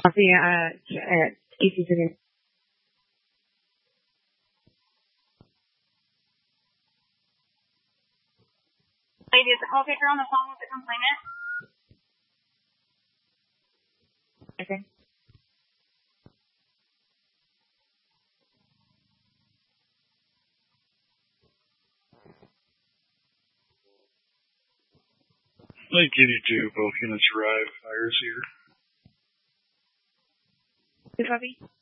I'll see you at Casey's again. Lady, is the call taker on the phone with the complainant? Okay. Lake 82, both units arrive. Fires here. Good copy.